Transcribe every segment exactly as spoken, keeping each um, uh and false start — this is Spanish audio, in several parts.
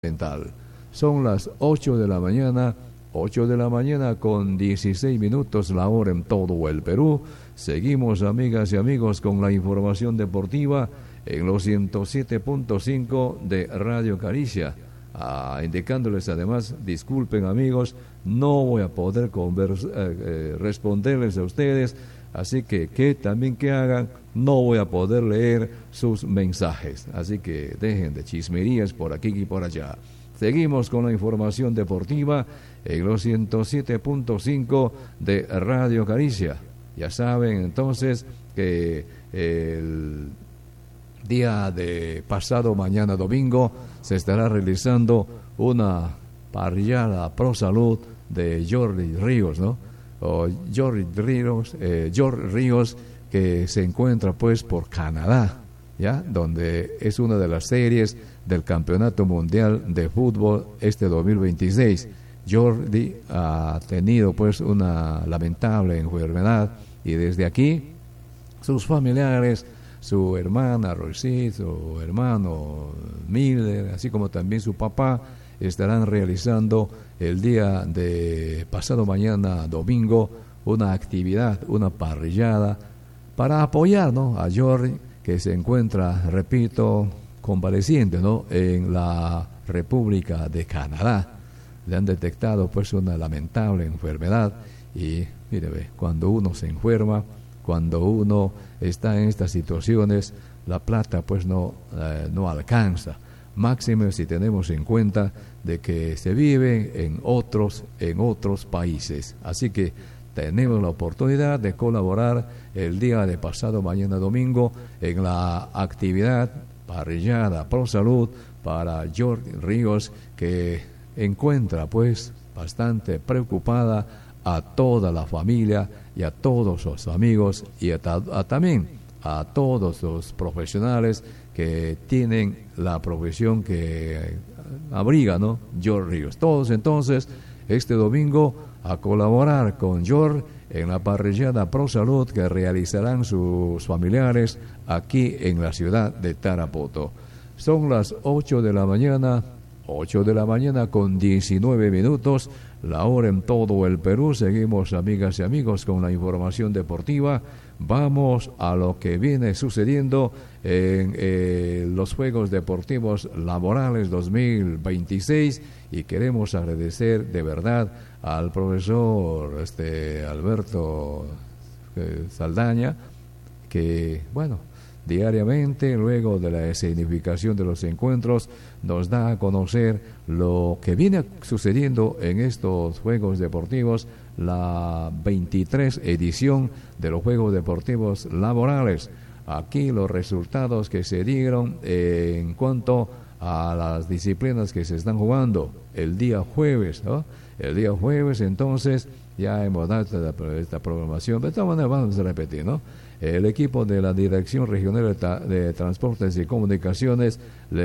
mental. Son las ocho de la mañana, ocho de la mañana con dieciséis minutos la hora en todo el Perú. Seguimos, amigas y amigos, con la información deportiva en los ciento siete punto cinco de Radio Caricia. Ah, indicándoles además, disculpen amigos, no voy a poder conversa, eh, eh, responderles a ustedes, así que que también que hagan, no voy a poder leer sus mensajes, así que dejen de chismerías por aquí y por allá. Seguimos con la información deportiva en los ciento siete punto cinco de Radio Caricia. Ya saben entonces que el día de pasado mañana domingo se estará realizando una parrillada pro salud de Jordi Ríos, ¿no? O Jordi Ríos, eh, Jordi Ríos, que se encuentra pues por Canadá, ¿ya? Donde es una de las series del Campeonato Mundial de Fútbol este dos mil veintiséis. Jordi ha tenido pues una lamentable enfermedad y desde aquí sus familiares, su hermana Royce, su hermano Miller, así como también su papá, estarán realizando el día de pasado mañana domingo una actividad, una parrillada para apoyar, ¿no?, a Jordi, que se encuentra, repito, convaleciente, ¿no?, en la República de Canadá. Le han detectado pues una lamentable enfermedad y mire, ve, cuando uno se enferma, cuando uno está en estas situaciones, la plata pues no, eh, no alcanza. Máxime si tenemos en cuenta de que se vive en otros, en otros países. Así que tenemos la oportunidad de colaborar el día de pasado mañana domingo en la actividad parrillada pro salud para Jordi Ríos, que encuentra pues bastante preocupada a toda la familia y a todos los amigos y a, a, también a todos los profesionales que tienen la profesión que abriga, ¿no?, Jordi Ríos. Todos entonces este domingo a colaborar con Jordi en la parrillada pro salud que realizarán sus familiares aquí en la ciudad de Tarapoto. Son las ocho de la mañana, ocho de la mañana con diecinueve minutos, la hora en todo el Perú. Seguimos, amigas y amigos, con la información deportiva. Vamos a lo que viene sucediendo en eh, los Juegos Deportivos Laborales dos mil veintiséis y queremos agradecer de verdad al profesor este Alberto eh, Saldaña, que, bueno, diariamente, luego de la escenificación de los encuentros, nos da a conocer lo que viene sucediendo en estos Juegos Deportivos, la veintitrés edición de los Juegos Deportivos Laborales. Aquí los resultados que se dieron eh, en cuanto a las disciplinas que se están jugando el día jueves, ¿no? El día jueves, entonces, ya hemos dado esta, esta programación, pero de todas maneras vamos a repetir, ¿no? El equipo de la Dirección Regional de, Ta- de Transportes y Comunicaciones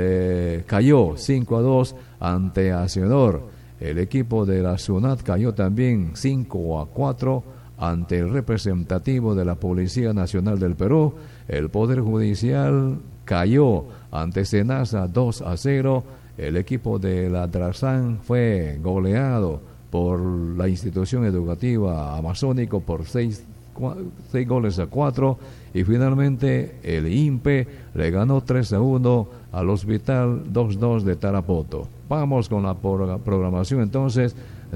le cayó cinco a dos ante Acionor. El equipo de la SUNAT cayó también cinco a cuatro ante el representativo de la Policía Nacional del Perú. El Poder Judicial cayó ante SENASA dos a cero. El equipo de la DRASAN fue goleado por la institución educativa Amazónico por seis seis goles a cuatro, y finalmente el I N P E le ganó tres a uno al Hospital dos dos de Tarapoto. Vamos con la programación entonces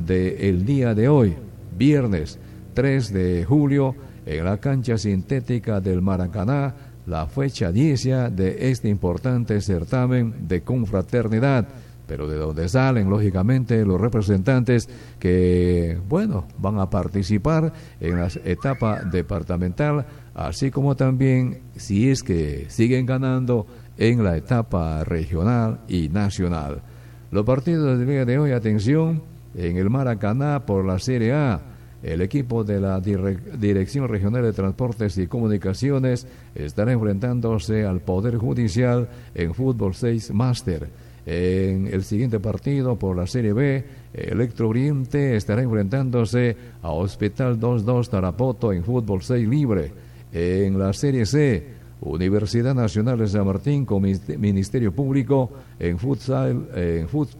del día de hoy, viernes tres de julio, en la cancha sintética del Maracaná, la fecha diez de este importante certamen de confraternidad, pero de donde salen, lógicamente, los representantes que, bueno, van a participar en la etapa departamental, así como también, si es que siguen ganando, en la etapa regional y nacional. Los partidos del día de hoy, atención, en el Maracaná por la Serie A, el equipo de la Direc- Dirección Regional de Transportes y Comunicaciones estará enfrentándose al Poder Judicial en Fútbol seis Máster. En el siguiente partido por la Serie B, Electro Oriente estará enfrentándose a Hospital dos dos Tarapoto en Fútbol seis Libre. En la Serie C, Universidad Nacional de San Martín con Ministerio Público en futsal, en fut,